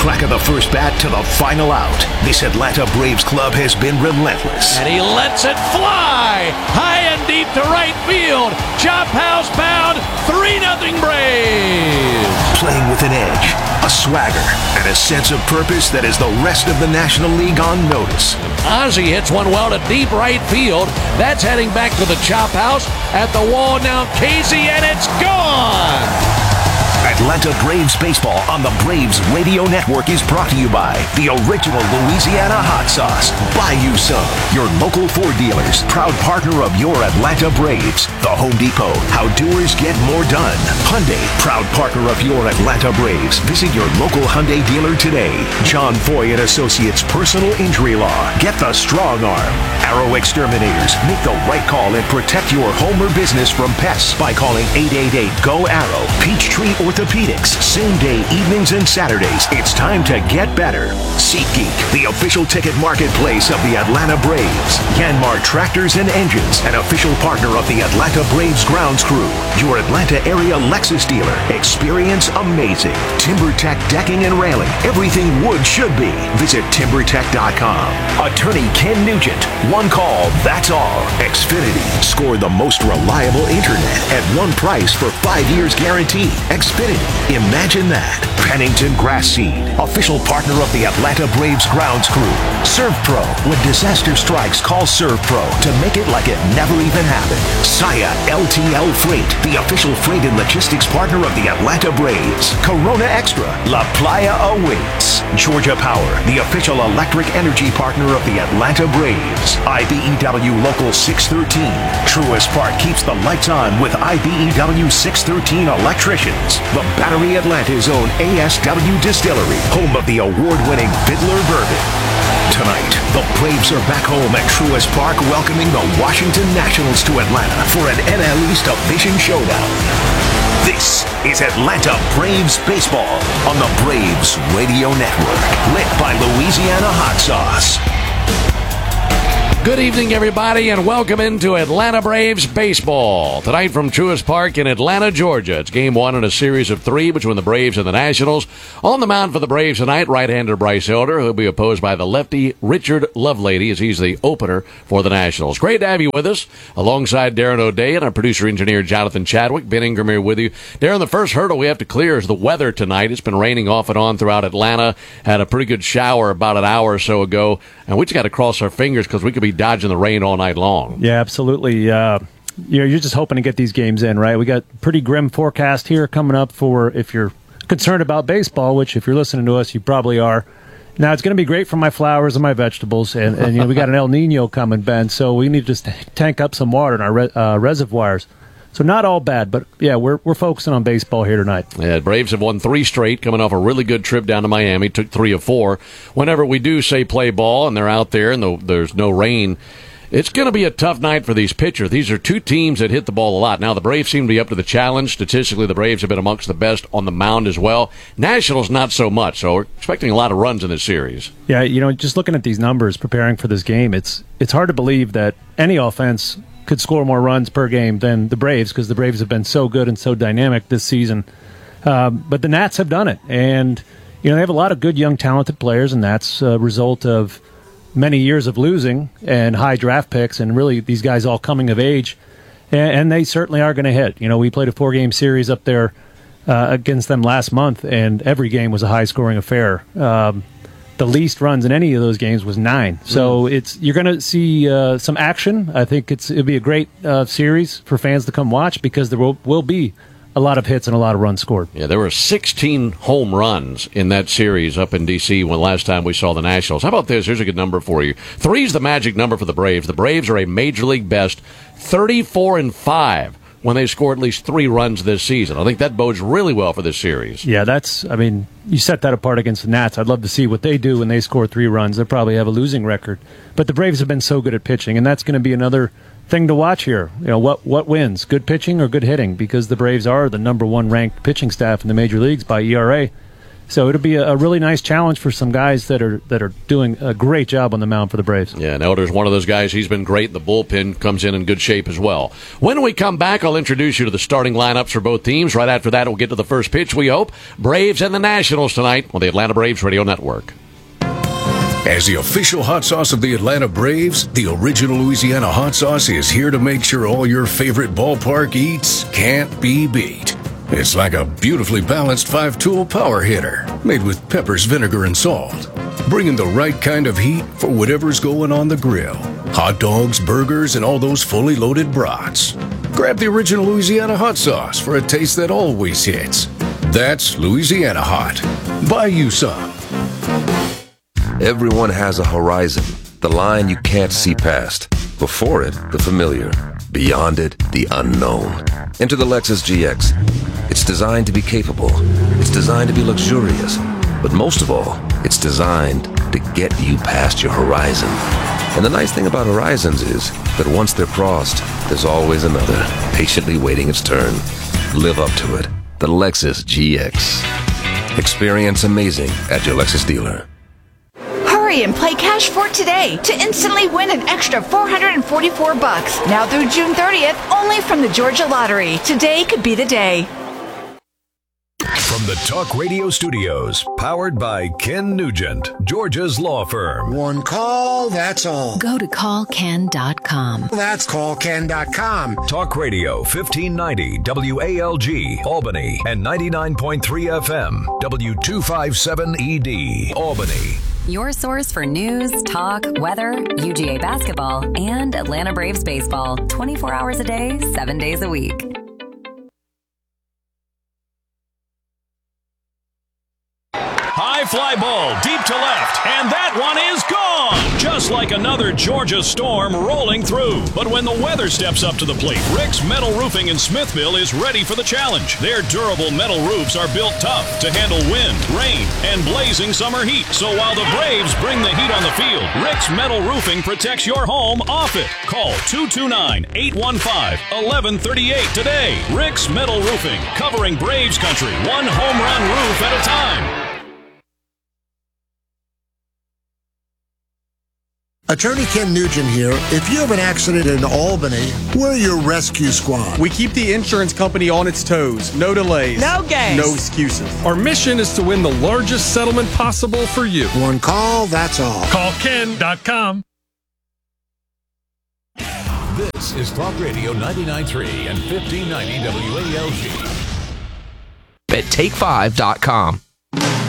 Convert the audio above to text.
crack of the first bat to the final out, this Atlanta Braves club has been relentless. And he lets it fly high and deep to right field. Chop house bound, 3-0 Braves. Playing with an edge, a swagger, and a sense of purpose that is the rest of the National League on notice. Ozzie hits one well to deep right field. That's heading back to the chop house. At the wall now, Casey, and it's gone. Atlanta Braves baseball on the Braves Radio Network is brought to you by the original Louisiana hot sauce, Bayou Some, your local Ford dealers, proud partner of your Atlanta Braves. The Home Depot, how doers get more done. Hyundai, proud partner of your Atlanta Braves. Visit your local Hyundai dealer today. John Foy and Associates Personal Injury Law. Get the strong arm. Arrow Exterminators, make the right call and protect your home or business from pests by calling 888-GO-ARROW. Peachtree Orthopedics, same day, evenings and Saturdays. It's time to get better. SeatGeek, the official ticket marketplace of the Atlanta Braves. Yanmar Tractors and Engines, an official partner of the Atlanta Braves grounds crew. Your Atlanta area Lexus dealer. Experience amazing. TimberTech Decking and Railing. Everything wood should be. Visit TimberTech.com. Attorney Ken Nugent. One call, that's all. Xfinity. Score the most reliable internet at one price for 5 years guaranteed. Xfinity. Imagine that. Pennington Grass Seed, official partner of the Atlanta Braves grounds crew. ServPro. When disaster strikes, call ServPro to make it like it never even happened. Saya LTL Freight, the official freight and logistics partner of the Atlanta Braves. Corona Extra. La Playa awaits. Georgia Power, the official electric energy partner of the Atlanta Braves. IBEW Local 613. Truist Park keeps the lights on with IBEW 613 electricians. The Battery Atlanta's own ASW Distillery, home of the award-winning Fiddler Bourbon. Tonight, the Braves are back home at Truist Park welcoming the Washington Nationals to Atlanta for an NL East Division showdown. This is Atlanta Braves baseball on the Braves Radio Network, lit by Louisiana hot sauce. Good evening, everybody, and welcome into Atlanta Braves baseball. Tonight from Truist Park in Atlanta, Georgia. It's game one in a series of three between the Braves and the Nationals. On the mound for the Braves tonight, right-hander Bryce Elder, who'll be opposed by the lefty Richard Lovelady as he's the opener for the Nationals. Great to have you with us, alongside Darren O'Day and our producer-engineer Jonathan Chadwick. Ben Ingram here with you. Darren, the first hurdle we have to clear is the weather tonight. It's been raining off and on throughout Atlanta. Had a pretty good shower about an hour or so ago, and we just got to cross our fingers because we could be dodging the rain all night long. Yeah, absolutely. You're just hoping to get these games in, right? We got pretty grim forecast here coming up for if you're concerned about baseball, which if you're listening to us, you probably are. Now, it's going to be great for my flowers and my vegetables, and we got an El Nino coming, Ben, so we need to just tank up some water in our reservoirs. So not all bad, but yeah, we're focusing on baseball here tonight. Yeah, Braves have won 3 straight, coming off a really good trip down to Miami. Took 3 of 4. Whenever we do say play ball and they're out there and there's no rain, it's going to be a tough night for these pitchers. These are two teams that hit the ball a lot. Now, the Braves seem to be up to the challenge. Statistically, the Braves have been amongst the best on the mound as well. Nationals, not so much, so we're expecting a lot of runs in this series. Yeah, just looking at these numbers, preparing for this game, it's hard to believe that any offense could score more runs per game than the Braves, because the Braves have been so good and so dynamic this season. But the Nats have done it, and they have a lot of good, young, talented players, and that's a result of many years of losing and high draft picks, and really these guys all coming of age, and they certainly are going to hit. We played a 4-game series up there against them last month, and every game was a high-scoring affair. The least runs in any of those games was 9. So you're going to see some action. I think it'll be a great series for fans to come watch, because there will be a lot of hits and a lot of runs scored. Yeah, there were 16 home runs in that series up in D.C. when last time we saw the Nationals. How about this? Here's a good number for you. 3 is the magic number for the Braves. The Braves are a Major League best 34-5 when they score at least 3 runs this season. I think that bodes really well for this series. Yeah, you set that apart against the Nats. I'd love to see what they do when they score 3 runs. They'll probably have a losing record. But the Braves have been so good at pitching, and that's going to be another thing to watch here. What wins, good pitching or good hitting? Because the Braves are the number 1 ranked pitching staff in the major leagues by ERA. So it'll be a really nice challenge for some guys that are doing a great job on the mound for the Braves. Yeah, and Elder's one of those guys. He's been great. The bullpen comes in good shape as well. When we come back, I'll introduce you to the starting lineups for both teams. Right after that, we'll get to the first pitch, we hope. Braves and the Nationals tonight on the Atlanta Braves Radio Network. As the official hot sauce of the Atlanta Braves, the original Louisiana hot sauce is here to make sure all your favorite ballpark eats can't be beat. It's like a beautifully balanced 5-tool power hitter made with peppers, vinegar, and salt, bringing the right kind of heat for whatever's going on the grill. Hot dogs, burgers, and all those fully loaded brats. Grab the original Louisiana hot sauce for a taste that always hits. That's Louisiana Hot. Buy you some. Everyone has a horizon, the line you can't see past. Before it, the familiar. Beyond it, the unknown. Enter the Lexus GX. It's designed to be capable. It's designed to be luxurious. But most of all, it's designed to get you past your horizon. And the nice thing about horizons is that once they're crossed, there's always another, patiently waiting its turn. Live up to it. The Lexus GX. Experience amazing at your Lexus dealer. Hurry and play Cash for today to instantly win an extra $444. Now through June 30th, only from the Georgia Lottery. Today could be the day. From the Talk Radio Studios, powered by Ken Nugent, Georgia's law firm. One call, that's all. Go to callken.com. That's callken.com. Talk Radio 1590 WALG, Albany, and 99.3 FM, W257ED, Albany. Your source for news, talk, weather, UGA basketball, and Atlanta Braves baseball. 24 hours a day, 7 days a week. High fly ball deep to left, and that one is gone! Just like another Georgia storm rolling through. But when the weather steps up to the plate, Rick's Metal Roofing in Smithville is ready for the challenge. Their durable metal roofs are built tough to handle wind, rain, and blazing summer heat. So while the Braves bring the heat on the field, Rick's Metal Roofing protects your home off it. Call 229-815-1138 today. Rick's Metal Roofing, covering Braves country, one home run roof at a time. Attorney Ken Nugent here. If you have an accident in Albany, we're your rescue squad. We keep the insurance company on its toes. No delays. No games. No excuses. Our mission is to win the largest settlement possible for you. One call, that's all. Callken.com. This is Talk Radio 99.3 and 1590 WALG. At Take5.com.